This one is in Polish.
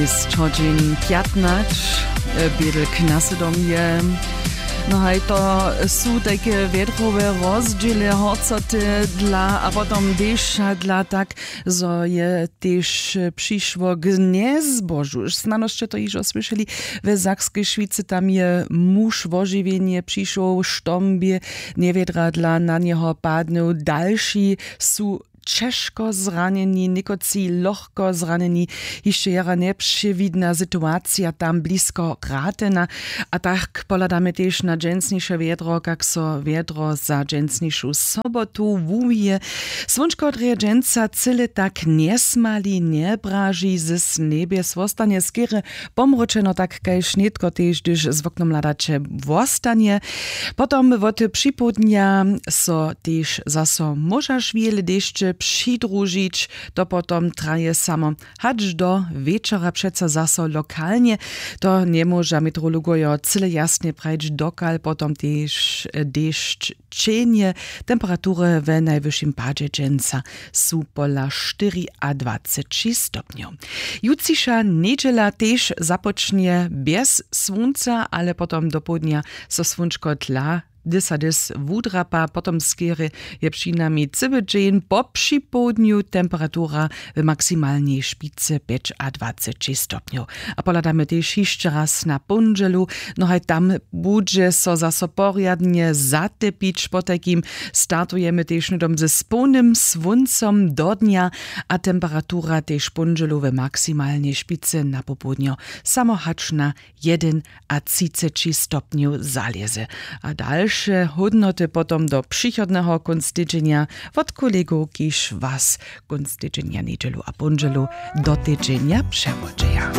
Chodzin 15, biedel knasedomje. No hej, to sú takie wietrowe rozdziely horcoty dla, a potom deša dla tak, zo je też przyszło gniezbożu. Znano jeszcze to iż osłyszeli, w Zakskiej Szwicy tam je muž wożywienie przyszło sztombie, niewiedra dla na niego padną, dalsi sú ciężko zraneni, niekoci lohko zraneni, jeszcze jara neprzewidna sytuacja tam blisko Ratena, a tak poladamy też na dżęsniejsze wiedro, jak so wiedro za dżęsniejszą sobotu wuje. Słonczko od dżęca cyle tak niesmali, nie braži z niebie swostanie skiery, pomroczeno tak kaj šnitko też, gdyż z oknom ladacze wostanie. Potom wot przypodnia so też zaso możaż wiele deszcze przydružić, to potom traje samo hacz do wieczora przeco zaso lokalnie, to nie może meteorologojo cyle jasnie prajć dokal, potom też deszcz cienie, temperatury w najwyższym padzie dżęca są pola 4 a 23 stopniów. Jutrzejsza niedziela też zapocznie bez słońca, ale potom do południa so słonczko tla, dys wudrapa, potom skiery je przynajmniej cyły dzień, po przypołudniu temperatura w maksymalnej szpicy 5 a 23 stopniów. A poladamy też jeszcze raz na pondżelu, no hej tam będzie so zaso porjadnie zatepić, po takim startujemy też nudom ze spolnym słońcem do dnia, a temperatura też pondżelu w maksymalnej szpicy na popołudniu samohacz na 1 a 33 stopniów zalezy. A dalsze hodnoty potom do przychodnego konstydzenia od kolegów, kiż was konstydzenia niedzielu a pondżelu do tydzienia przewodzenia.